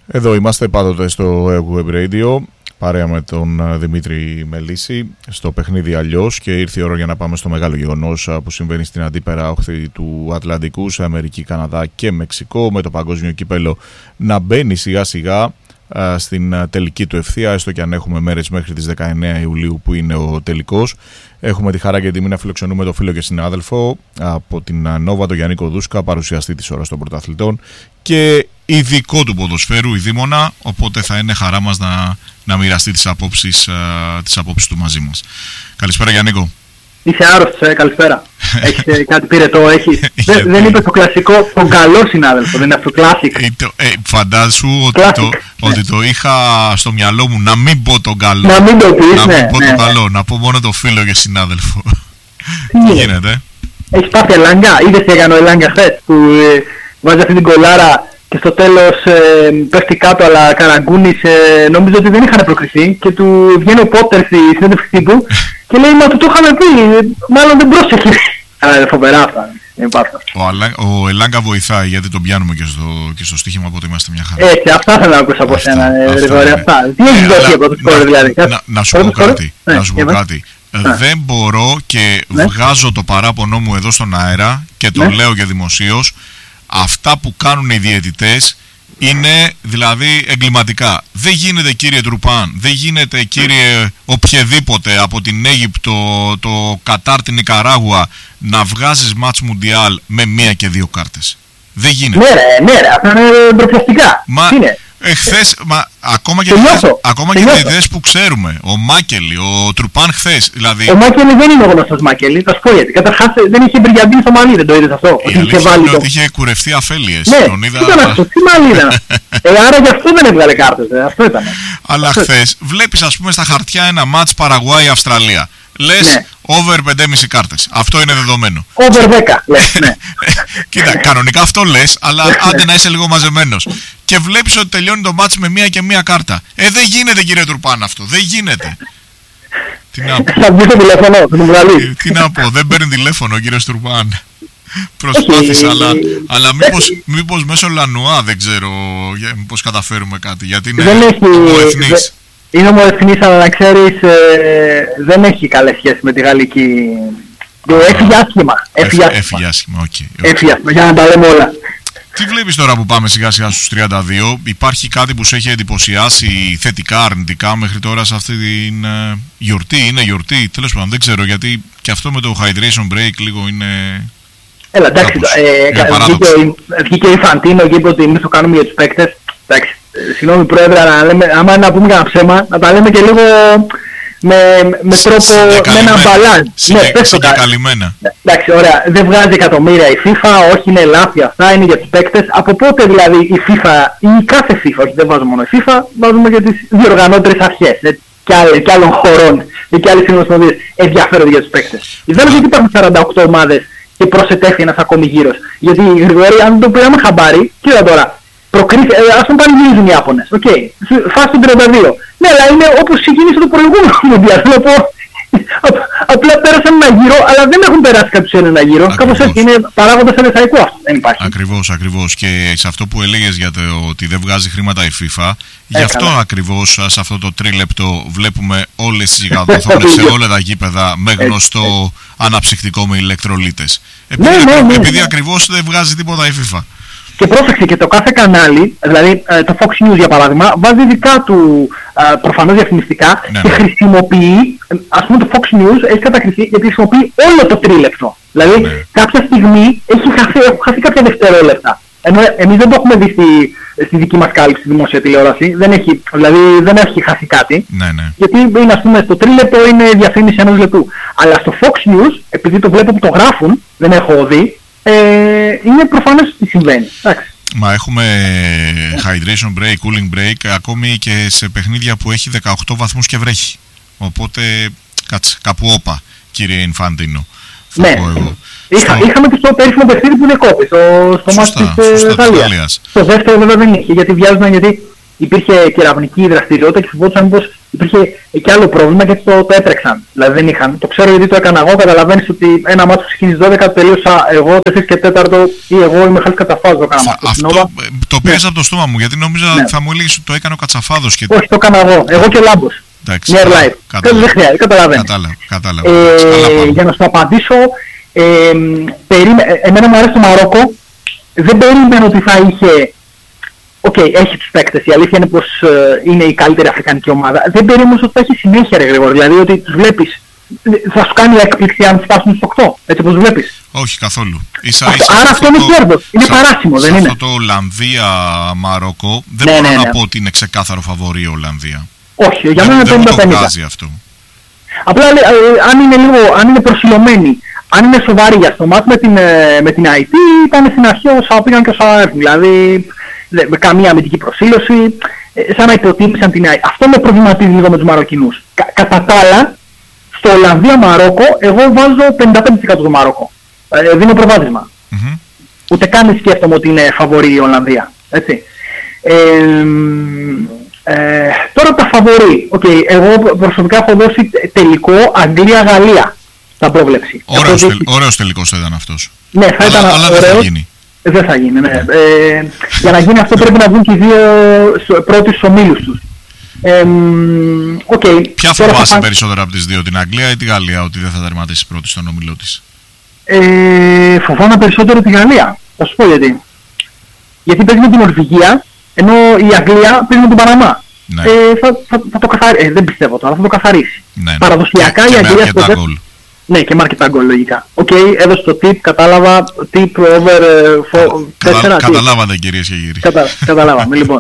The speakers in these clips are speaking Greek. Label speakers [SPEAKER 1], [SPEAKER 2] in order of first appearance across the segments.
[SPEAKER 1] Εδώ είμαστε πάντοτε στο Web Radio, παρέα με τον Δημήτρη Μελίσση, στο παιχνίδι αλλιώς, και ήρθε η ώρα για να πάμε στο μεγάλο γεγονός που συμβαίνει στην αντίπερα όχθη του Ατλαντικού, σε Αμερική, Καναδά και Μεξικό, με το παγκόσμιο κύπελο να μπαίνει σιγά σιγά στην τελική του ευθεία, έστω και αν έχουμε μέρες μέχρι τις 19 Ιουλίου που είναι ο τελικός. Έχουμε τη χαρά και τιμή να φιλοξενούμε τον φίλο και συνάδελφο από την Νόβα, τον Γιάννη Κοδούσκα, παρουσιαστή της ώρας των πρωταθλητών και ειδικό του ποδοσφαίρου, ειδήμονα, οπότε θα είναι χαρά μας να μοιραστεί τις απόψεις του μαζί μας. Καλησπέρα Γιάννικο.
[SPEAKER 2] Είσαι άρρωστος, καλησπέρα. Έχεις κάτι πυρετό, έχεις. Δεν είπε το κλασικό, τον καλό συνάδελφο, δεν είναι αυτό κλάσικ.
[SPEAKER 1] Φαντάσου ότι το είχα στο μυαλό μου να μην πω τον καλό.
[SPEAKER 2] Να μην το πεις,
[SPEAKER 1] να πω μόνο το φίλο και συνάδελφο. Τι γίνεται?
[SPEAKER 2] Έχεις πάθει Ελάγκα, είδες τι έκανε ο Ελάγκα χθες, που βάζει αυτή την κολάρα και στο τέλος πέφτει κάτω, αλλά Καραγκούνης νόμιζε ότι δεν είχαν προκριθεί και του βγαίνει ο Πότερ στη συνέντευξη του και λέει, μα του το είχαμε πει, μάλλον δεν πρόσεχε. Φοβερά αυτά.
[SPEAKER 1] Ο Ελάγκα βοηθάει, γιατί τον πιάνουμε και στο στοίχημα, οπότε είμαστε μια χαρά.
[SPEAKER 2] Έτσι, αυτά θα ακούσω από σένα. Τι έχεις δώσει από το σκόρ δηλαδή?
[SPEAKER 1] Να σου πω κάτι. Δεν μπορώ και βγάζω το παράπονο μου εδώ στον αέρα και το λέω και δημοσίως. Αυτά που κάνουν οι διαιτητές είναι δηλαδή εγκληματικά. Δεν γίνεται, κύριε Τρουπάν, δεν γίνεται, κύριε οποιεδήποτε από την Αίγυπτο, το Κατάρ, την Νικαράγουα, να βγάζεις μάτς μουντιάλ με 1 και 2 κάρτες. Δεν γίνεται.
[SPEAKER 2] Ναι, αυτά είναι ντροπιαστικά.
[SPEAKER 1] Εχθές, ακόμα και οι διαιτητές που ξέρουμε, ο Μάκελη, ο Τρουπάν χθες, δηλαδή...
[SPEAKER 2] Ο Μάκελη δεν είναι ο γνωστός Μάκελη, θα σου πω γιατί. Καταρχάς δεν είχε μπριαντίνει στο μαλλί, δεν το είδες αυτό?
[SPEAKER 1] Η αλήθεια είναι ότι είχε κουρευτεί αφέλειες.
[SPEAKER 2] Ναι, ήταν αυτό, τι μαλλί ήταν? Άρα γι' αυτό δεν έβγαλε κάρτες, αυτό ήταν.
[SPEAKER 1] Αλλά χθες βλέπεις, ας πούμε, στα χαρτιά ένα μάτς Παραγουάη-Αυστραλία. Λες over 5,5 κάρτες. Αυτό είναι δεδομένο.
[SPEAKER 2] Over 10 λες, ναι.
[SPEAKER 1] Κοίτα, κανονικά αυτό λες, αλλά άντε να είσαι λίγο μαζεμένος. Και βλέπεις ότι τελειώνει το μάτς με 1 και 1 κάρτα. Δεν γίνεται, κύριε Τρουπάν, αυτό. Δεν γίνεται. Τι να πω?
[SPEAKER 2] Θα βγει το τηλέφωνο, θα τον βγάλει.
[SPEAKER 1] Τι να πω, δεν παίρνει τηλέφωνο ο κύριος Τρουπάν. Προσπάθησα, αλλά μήπως μέσω Λανουά, δεν ξέρω, μήπως καταφέρουμε κάτι. Γιατί είναι ομοεθνής.
[SPEAKER 2] Είναι ομοεθνής, αλλά να ξέρεις, δεν έχει καλές σχέσεις με τη γαλλική. Έφυγε άσχημα.
[SPEAKER 1] Έφυγε άσχημα, οκ.
[SPEAKER 2] Για να τα λέμε όλα.
[SPEAKER 1] Τι βλέπεις τώρα που πάμε σιγά σιγά στους 32? Υπάρχει κάτι που σε έχει εντυπωσιάσει θετικά, αρνητικά μέχρι τώρα σε αυτή την γιορτή? Είναι γιορτή, τέλος πάντων, δεν ξέρω, γιατί και αυτό με το hydration break λίγο είναι...
[SPEAKER 2] Έλα, εντάξει, βγήκε ο Ιφαντίνο και είπε ότι εμείς το κάνουμε για τους παίκτες. Εντάξει, συγγνώμη πρόεδρε, άμα να πούμε κανένα ψέμα, να τα λέμε και λίγο με τρόπο, με ένα μπαλάνς.
[SPEAKER 1] Συγκεκαλυμμένα.
[SPEAKER 2] Εντάξει, ωραία, δεν βγάζει εκατομμύρια η FIFA, όχι, είναι λάθη αυτά, είναι για τους παίκτες. Από πότε δηλαδή η FIFA ή κάθε FIFA, όχι δεν βάζω μόνο η FIFA, βάζουμε και τις διοργανώτερες αρχές και άλλων χωρών και άλλες συνομοσπονδίες ενδιαφέρονται για τους παίκτες. Δεν γιατί υπάρχουν 48 ομάδες και προσετέθη ένας ακόμη γύρος. Γιατί γρηγορή, αν το πήραμε χαμπάρι, κοίτα τώρα. Ας τον πανηγυρίζουν οι Ιάπωνες. Οκ. Φάση τον 32. Ναι, αλλά είναι όπως ξεκίνησε το προηγούμενο μουντιάλ. Απλά πέρασαν ένα γύρο, αλλά δεν έχουν περάσει κάποιους ένα γύρο. Κάπως έτσι είναι παράγοντας ελευθερικό αυτό. Δεν υπάρχει.
[SPEAKER 1] Ακριβώς. Και σε αυτό που έλεγες για το ότι δεν βγάζει χρήματα η FIFA, γι' αυτό ακριβώς σε αυτό το τρίλεπτο βλέπουμε όλες τις γιγαντοθόνες σε όλα τα γήπεδα με γνωστό αναψυκτικό με ηλεκτρολίτες. Επειδή ακριβώς δεν βγάζει τίποτα η FIFA.
[SPEAKER 2] Και πρόσεξε, και το κάθε κανάλι, δηλαδή το Fox News για παράδειγμα, βάζει δικά του προφανώς διαφημιστικά και χρησιμοποιεί, ας πούμε το Fox News έχει κατακριθεί γιατί χρησιμοποιεί όλο το τρίλεπτο. Δηλαδή κάποια στιγμή έχουν χαθεί κάποια δευτερόλεπτα. Ενώ εμείς δεν το έχουμε δει στη δική μας κάλυψη στη δημόσια τηλεόραση, δηλαδή δεν έχει χάσει κάτι. Γιατί είναι, ας πούμε, στο τρίλεπτο είναι διαφήμιση 1 λεπτού. Αλλά στο Fox News, επειδή το βλέπω που το γράφουν, δεν έχω δει, είναι προφανώς τι συμβαίνει. Εντάξει.
[SPEAKER 1] Μα έχουμε hydration break, cooling break, ακόμη και σε παιχνίδια που έχει 18 βαθμούς και βρέχει. Οπότε κάτσε, κάπου όπα, κύριε Ινφαντίνο.
[SPEAKER 2] Ναι. Είχαμε και στο περίφημο παιχνίδι που δεκόπη, στο μάτι της Ιταλίας. Το δεύτερο βέβαια δεν είχε, γιατί βιάζονταν, γιατί υπήρχε κεραυνική δραστηριότητα και φοβόντουσαν μήπως υπήρχε και άλλο πρόβλημα και το έτρεξαν. Δηλαδή δεν είχαν. Το ξέρω γιατί το έκανα εγώ. Καταλαβαίνεις ότι ένα μάτσο που ξεκίνησε 12 τελείωσα εγώ 4 και 4 ή εγώ είμαι χάλης καταφάς.
[SPEAKER 1] Αυτό Το πήρες από το στόμα μου, γιατί νόμιζα θα μου έλεγες ότι το έκανε ο Κατσαφάδος. Και...
[SPEAKER 2] Όχι, το έκανα εγώ και ο Λάμπος. Near life. Δεν χρειάζεται, καταλαβαίνω.
[SPEAKER 1] Κατάλαβα.
[SPEAKER 2] Για να σου απαντήσω, εμένα μου αρέσει το Μαρόκο. Δεν περίμενω ότι θα είχε... έχει τους παίκτες. Η αλήθεια είναι πως είναι η καλύτερη αφρικανική ομάδα. Δεν περίμενω ότι θα έχει συνέχεια, ρε Γρηγόρη. Δηλαδή ότι τους βλέπεις. Θα σου κάνει έκπληξη αν φτάσουν στους 8, έτσι όπως βλέπεις.
[SPEAKER 1] Όχι καθόλου.
[SPEAKER 2] Άρα αυτό είναι κέρδος. Είναι παράσιμο, δεν είναι?
[SPEAKER 1] Αυτό το Ολλανδία-Μαρόκο δεν μπορώ να πω ότι είναι ξεκάθαρο φαβορί η Ολλανδία.
[SPEAKER 2] Όχι, για μένα
[SPEAKER 1] δεν
[SPEAKER 2] το
[SPEAKER 1] βγάζει αυτό.
[SPEAKER 2] Απλά αν είναι προσιλωμένοι, αν είναι σοβαροί για στο μάτς με την IT, ήταν στην αρχή όσα πήγαν και όσα έρθουν. Δηλαδή με καμία αμυντική προσήλωση, σαν να υποτίμησαν την IT. Αυτό με προβληματίζει λίγο με τους Μαροκινούς. Κατά τα άλλα, στο Ολλανδία-Μαρόκο, εγώ βάζω 55% το Μαρόκο. Δίνω προβάδισμα. Ούτε καν σκέφτομαι ότι είναι φαβορί η Ολλανδία. Έτσι. Τώρα τα φαβορί. Εγώ προσωπικά έχω δώσει τελικό Αγγλία-Γαλλία στα πρόβλεψη.
[SPEAKER 1] Ωραίος τελικός θα ήταν αυτός.
[SPEAKER 2] Ναι, θα ήταν
[SPEAKER 1] αλλά
[SPEAKER 2] ωραίος.
[SPEAKER 1] Δεν θα γίνει.
[SPEAKER 2] Δεν θα γίνει, ναι. Για να γίνει αυτό πρέπει να βγουν και οι δύο πρώτοι στους ομίλους τους.
[SPEAKER 1] Ποια φοβάσαι περισσότερο από τις δύο, την Αγγλία ή τη Γαλλία, ότι δεν θα τερματίσει πρώτη στον ομιλό της?
[SPEAKER 2] Φοβάμαι περισσότερο τη Γαλλία. Θα σου πω γιατί. Γιατί παίζει με την Νορβηγία, ενώ η Αγγλία παίζει με την Παναμά.
[SPEAKER 1] Ναι.
[SPEAKER 2] Θα το καθαρίσει. Δεν πιστεύω τώρα, θα το καθαρίσει.
[SPEAKER 1] Ναι.
[SPEAKER 2] Παραδοσιακά η Αγγλία στο δεύτερο. Ναι, και μάρκετ γκολ λογικά. Έδωσε το tip, κατάλαβα. Tip over 4.
[SPEAKER 1] Καταλάβατε κυρίες και κύριοι.
[SPEAKER 2] Καταλάβαμε, λοιπόν.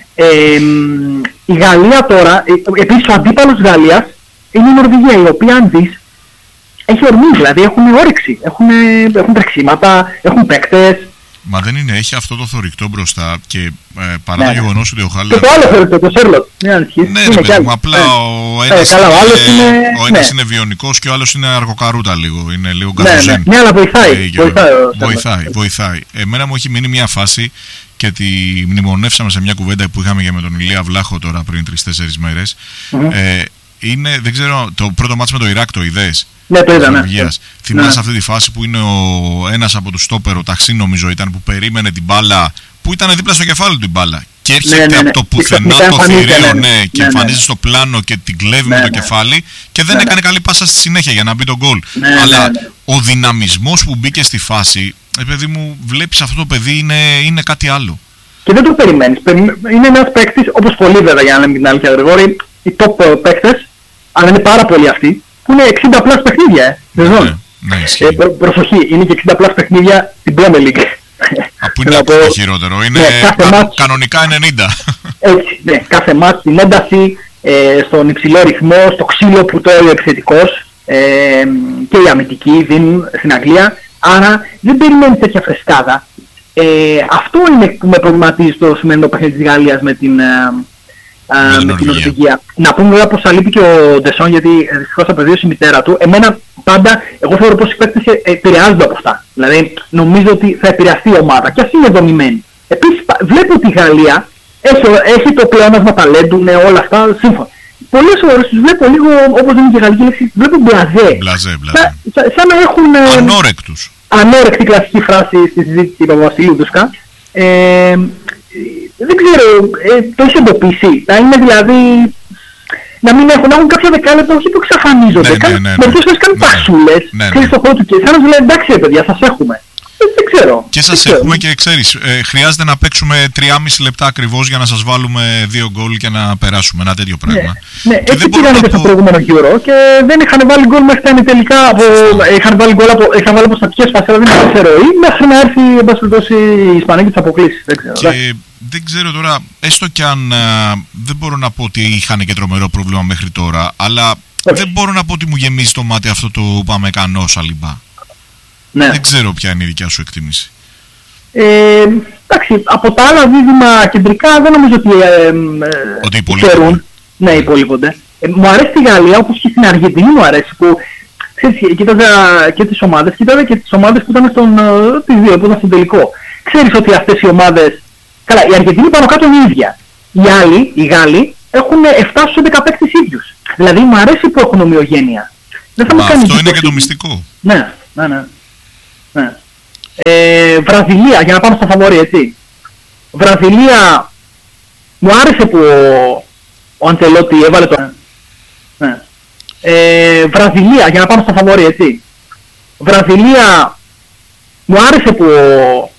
[SPEAKER 2] Η Γαλλία τώρα, επίσης ο αντίπαλος της Γαλλίας είναι η Νορβηγία, η οποία αν δεις έχει ορμή, δηλαδή έχουν όρεξη, έχουν τρεξίματα, έχουν παίκτες.
[SPEAKER 1] Μα δεν είναι, έχει αυτό το θωρηκτό μπροστά και παρά το γεγονός ότι ο Χάλαντ...
[SPEAKER 2] Και το άλλο θωρηκτό, το Σέρλοτ.
[SPEAKER 1] Ναι, απλά ο ένας είναι βιονικός και ο άλλος είναι αργοκαρούτα λίγο, είναι λίγο γκαζουζέν.
[SPEAKER 2] Ναι, αλλά
[SPEAKER 1] βοηθάει. Εμένα μου έχει μείνει μια φάση και τη μνημονεύσαμε σε μια κουβέντα που είχαμε για με τον Ηλία Βλάχο τώρα πριν 3-4 μέρες. Είναι, δεν ξέρω, το πρώτο μάτς με το Ιράκ το είδες?
[SPEAKER 2] Ναι, το είδα, ναι.
[SPEAKER 1] Θυμάσαι αυτή τη φάση που είναι ένας από τους στόπερ, ο Ταξί νομίζω ήταν, που περίμενε την μπάλα, που ήταν δίπλα στο κεφάλι του την μπάλα και έρχεται από το πουθενά το θηρίο, και εμφανίζει στο πλάνο και την κλέβει με το κεφάλι και δεν έκανε καλή πάσα στη συνέχεια για να μπει το γκολ. Αλλά ο δυναμισμός που μπήκε στη φάση, παιδί μου, βλέπεις αυτό το παιδί είναι κάτι άλλο.
[SPEAKER 2] Και δεν το περιμένεις. Είναι ένας παίκτης, όπως πολλοί βέβαια, για να λέμε την αλήθεια, Γρηγόρη, οι top παίκτες, αλλά είναι πάρα πολλοί αυτοί, που είναι 60 πλάς παιχνίδια. Προσοχή, είναι και 60 πλάς παιχνίδια στην Premier League.
[SPEAKER 1] Που είναι ακόμα χειρότερο, είναι κανονικά 90.
[SPEAKER 2] Έτσι, ναι, κάθε μάτς, στην ένταση, στον υψηλό ρυθμό, στο ξύλο που τώρα είναι επιθετικός, και οι αμυντικοί δίνουν στην Αγγλία, άρα δεν περιμένεις τέτοια φρεσκάδα. Αυτό είναι που με προβληματίζει στο σημερινό παιχνίδι της Γαλλίας με την Νορβηγία. Να πούμε βέβαια πως αλείπει και ο Ντεσόν, γιατί δυστυχώς απεβίωσε η μητέρα του. Εγώ θεωρώ πως οι παίκτες επηρεάζονται από αυτά. Δηλαδή νομίζω ότι θα επηρεαστεί η ομάδα και ας είναι δομημένη. Επίσης βλέπω ότι η Γαλλία έχει το πλεόνασμα ταλέντου, όλα αυτά, σύμφωνα. Πολλές ώρες τους βλέπω λίγο, όπως είναι και η γαλλική λέξη, βλέπω μπλαζέ. Σαν να έχουν...
[SPEAKER 1] Ανόρεκτους.
[SPEAKER 2] Ανόρεκτη κλασική φράση στη συζήτηση του Βασιλείου Ντουσκα. Δεν ξέρω, το έχει εντοπίσει. Να είναι δηλαδή... Να μην έχουν κάποια δεκάλεπτα, όχι που εξαφανίζονται. Μερικές φορές κάνουν πασούλες, ξέρεις το χώρο του και σαν να σου λέει εντάξει παιδιά, σας έχουμε. Δεν ξέρω.
[SPEAKER 1] Και σας έχουμε και ξέρεις, χρειάζεται να παίξουμε 3,5 λεπτά ακριβώς για να σας βάλουμε 2 γκολ και να περάσουμε ένα τέτοιο πράγμα.
[SPEAKER 2] Ναι, έτσι πήγανε και στο προηγούμενο γύρο και δεν είχαν βάλει γκολ μέχρι τα τελικά. Είχαν βάλει από στατικές φάσεις, αλλά δεν ξέρω. Ή μέχρι να έρθει εν πάση περιπτώσει η Ισπανία και τις αποκλείσεις.
[SPEAKER 1] Και δεν ξέρω τώρα, έστω κι αν δεν μπορώ να πω ότι είχαν και τρομερό πρόβλημα μέχρι τώρα, αλλά δεν μπορώ να πω ότι μου γεμίζει το μάτι αυτό το Ουπαμεκανό Σαλιμπά. Ναι. Δεν ξέρω ποια είναι η δικιά σου εκτίμηση.
[SPEAKER 2] Εντάξει, από τα άλλα δίδυμα κεντρικά δεν νομίζω ότι υπολείπονται. Ναι, υπολείπονται. Μου αρέσει τη Γαλλία, όπως και στην Αργεντινή μου αρέσει, που ξέρεις, κοίταζα και τις ομάδες, κοίταζα και τις ομάδες που ήταν τις δύο, που ήταν στον τελικό. Ξέρεις ότι αυτές οι ομάδες, καλά, η Αργεντινή πάνω κάτω είναι η ίδια. Οι Γάλλοι έχουν 7 στους 11 παίκτες ίδιους. Δηλαδή μου αρέσει που έχουν ομοιογένεια.
[SPEAKER 1] Αυτό είναι και το μυστικό.
[SPEAKER 2] Ναι. Βραζιλία, για να πάμε στα φαβορί, έτσι. Βραζιλία, μου άρεσε που ο Αντσελότη έβαλε το... Ναι. Βραζιλία, για να πάμε στα φαβορί, έτσι. Βραζιλία, μου άρεσε που